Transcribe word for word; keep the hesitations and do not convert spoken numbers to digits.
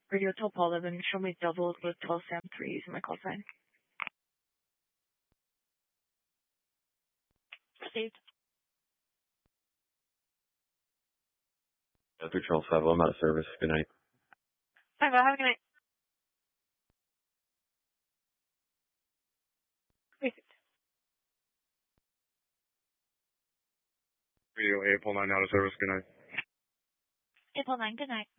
Radio Topol eleven, show me doubled with twelve Sam three using my call sign. Received. Three Charles Five, I'm out of service. Good night. Bye, have a good night. Received. Radio April nine out of service. Good night. April nine, good night.